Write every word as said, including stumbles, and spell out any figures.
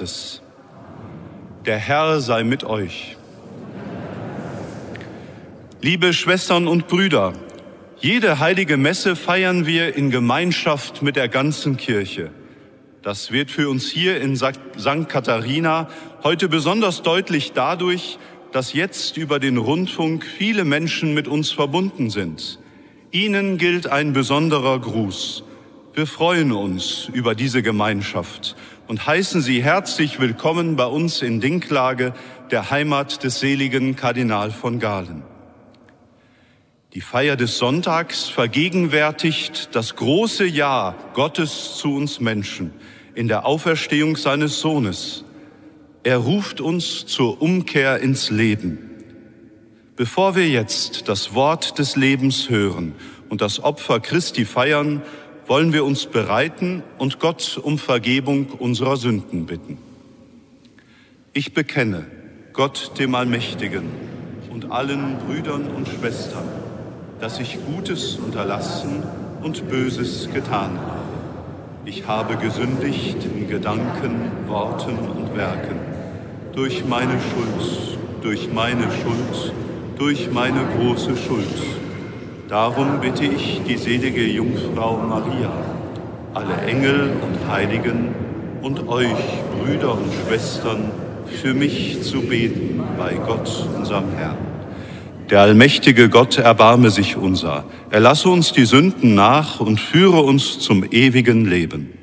Geistes. Der Herr sei mit euch. Liebe Schwestern und Brüder, jede heilige Messe feiern wir in Gemeinschaft mit der ganzen Kirche. Das wird für uns hier in Sankt Katharina heute besonders deutlich dadurch, dass jetzt über den Rundfunk viele Menschen mit uns verbunden sind. Ihnen gilt ein besonderer Gruß. Wir freuen uns über diese Gemeinschaft und heißen Sie herzlich willkommen bei uns in Dinklage, der Heimat des seligen Kardinal von Galen. Die Feier des Sonntags vergegenwärtigt das große Ja Gottes zu uns Menschen in der Auferstehung seines Sohnes. Er ruft uns zur Umkehr ins Leben. Bevor wir jetzt das Wort des Lebens hören und das Opfer Christi feiern, wollen wir uns bereiten und Gott um Vergebung unserer Sünden bitten. Ich bekenne Gott dem Allmächtigen und allen Brüdern und Schwestern, dass ich Gutes unterlassen und Böses getan habe. Ich habe gesündigt in Gedanken, Worten und Werken, durch meine Schuld, durch meine Schuld, durch meine große Schuld. Darum bitte ich die selige Jungfrau Maria, alle Engel und Heiligen und euch, Brüder und Schwestern, für mich zu beten bei Gott, unserem Herrn. Der allmächtige Gott erbarme sich unser. Er lasse uns die Sünden nach und führe uns zum ewigen Leben.